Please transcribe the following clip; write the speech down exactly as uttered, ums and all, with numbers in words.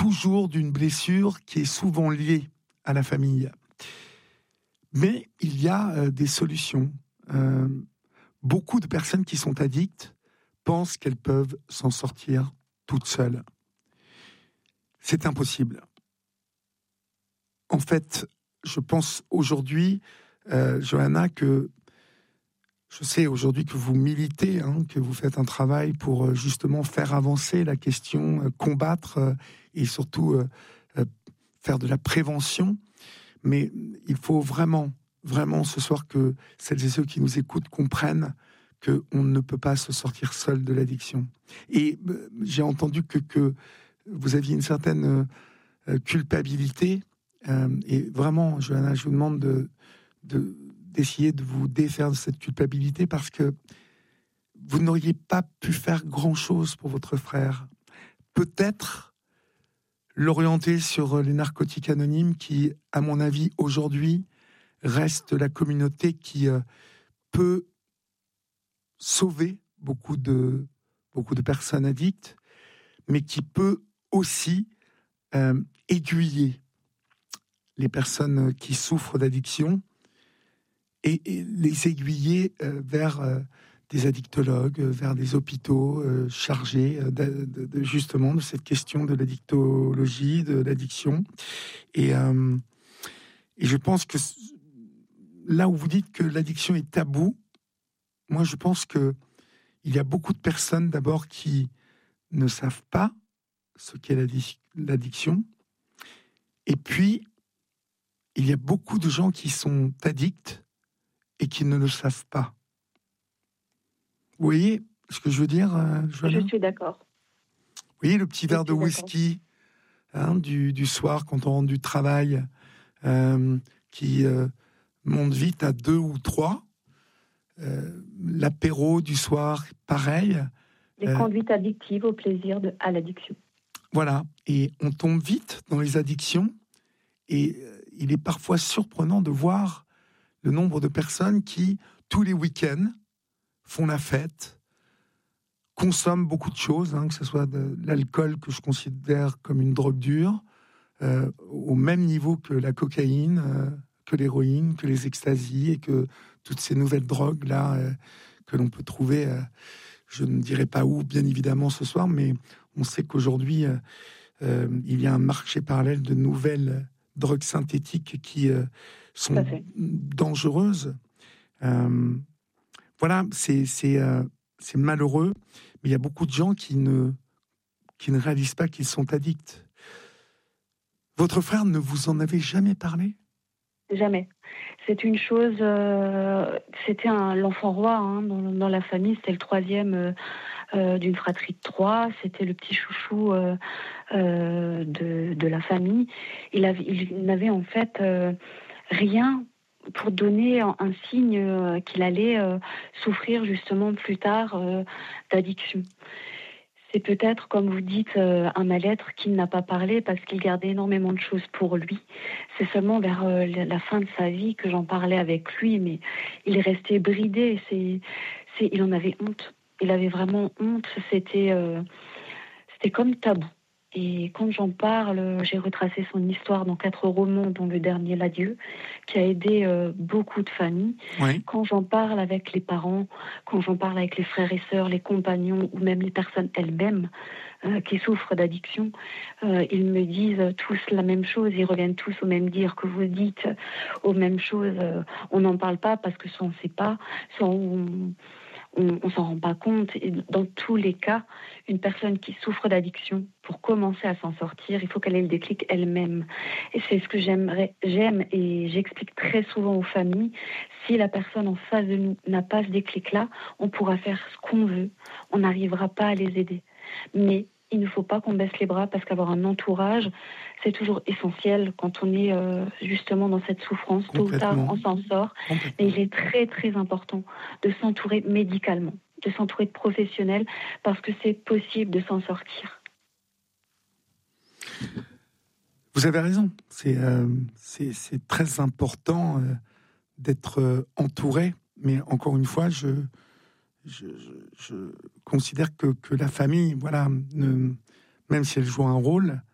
toujours d'une blessure qui est souvent liée à la famille. Mais il y a euh, des solutions. Euh, beaucoup de personnes qui sont addictes pensent qu'elles peuvent s'en sortir toutes seules. C'est impossible. En fait, je pense aujourd'hui, euh, Johanna, que je sais aujourd'hui que vous militez, hein, que vous faites un travail pour euh, justement faire avancer la question, euh, combattre euh, et surtout euh, euh, faire de la prévention. Mais il faut vraiment, vraiment ce soir que celles et ceux qui nous écoutent comprennent qu'on ne peut pas se sortir seul de l'addiction. Et euh, j'ai entendu que, que vous aviez une certaine euh, culpabilité. Euh, et vraiment, Johanna, je vous demande de, de, d'essayer de vous défaire de cette culpabilité parce que vous n'auriez pas pu faire grand-chose pour votre frère. Peut-être l'orienter sur les narcotiques anonymes qui, à mon avis, aujourd'hui, reste la communauté qui euh, peut sauver beaucoup de, beaucoup de personnes addictes, mais qui peut aussi euh, aiguiller les personnes qui souffrent d'addiction et, et les aiguiller euh, vers euh, des addictologues, euh, vers des hôpitaux euh, chargés euh, de, de, de, justement de cette question de l'addictologie, de l'addiction. Et, euh, et je pense que là où vous dites que l'addiction est tabou, moi je pense que il y a beaucoup de personnes d'abord qui ne savent pas ce qu'est l'addiction. Et puis, il y a beaucoup de gens qui sont addicts et qui ne le savent pas. Vous voyez ce que je veux dire, euh, Johanna ? Je suis d'accord. Vous voyez le petit je verre de whisky hein, du, du soir quand on rentre du travail, euh, qui euh, monte vite à deux ou trois. Euh, l'apéro du soir, pareil. Les euh, conduites addictives au plaisir de, à l'addiction. Voilà, et on tombe vite dans les addictions. Et euh, il est parfois surprenant de voir le nombre de personnes qui, tous les week-ends, font la fête, consomment beaucoup de choses, hein, que ce soit de l'alcool que je considère comme une drogue dure, euh, au même niveau que la cocaïne, euh, que l'héroïne, que les extasies et que toutes ces nouvelles drogues-là euh, que l'on peut trouver, euh, je ne dirai pas où, bien évidemment, ce soir, mais on sait qu'aujourd'hui, euh, euh, il y a un marché parallèle de nouvelles drogues synthétiques qui euh, sont dangereuses. Euh, voilà, c'est, c'est, euh, c'est malheureux, mais il y a beaucoup de gens qui ne, qui ne réalisent pas qu'ils sont addicts. Votre frère ne vous en avait jamais parlé ? Jamais. C'est une chose, euh, c'était un, l'enfant roi hein, dans, dans la famille, c'était le troisième euh, euh, d'une fratrie de trois, c'était le petit chouchou euh, euh, de, de la famille. Il, avait, il n'avait en fait euh, rien pour donner un, un signe euh, qu'il allait euh, souffrir justement plus tard euh, d'addiction. C'est peut-être, comme vous dites, euh, un mal-être qu'il n'a pas parlé parce qu'il gardait énormément de choses pour lui. C'est seulement vers euh, la fin de sa vie que j'en parlais avec lui, mais il restait bridé. C'est, c'est, il en avait honte. Il avait vraiment honte. C'était, euh, c'était comme tabou. Et quand j'en parle, j'ai retracé son histoire dans quatre romans, dont le dernier, L'Adieu, qui a aidé euh, beaucoup de familles. Oui. Quand j'en parle avec les parents, quand j'en parle avec les frères et sœurs, les compagnons, ou même les personnes elles-mêmes euh, qui souffrent d'addiction, euh, ils me disent tous la même chose, ils reviennent tous au même dire que vous dites, aux mêmes choses. Euh, on n'en parle pas parce que soit on ne sait pas, soit on... on ne s'en rend pas compte. Et dans tous les cas, une personne qui souffre d'addiction, pour commencer à s'en sortir, il faut qu'elle ait le déclic elle-même. Et c'est ce que j'aimerais, j'aime et j'explique très souvent aux familles. Si la personne en face de nous n'a pas ce déclic-là, on pourra faire ce qu'on veut. On n'arrivera pas à les aider. Mais il ne faut pas qu'on baisse les bras parce qu'avoir un entourage, c'est toujours essentiel quand on est euh, justement dans cette souffrance. Tôt ou tard, on s'en sort. Mais il est très, très important de s'entourer médicalement, de s'entourer de professionnels parce que c'est possible de s'en sortir. Vous avez raison. C'est, euh, c'est, c'est très important euh, d'être euh, entouré. Mais encore une fois, je... Je, je, je considère que, que la famille, voilà, ne, même si elle joue un rôle,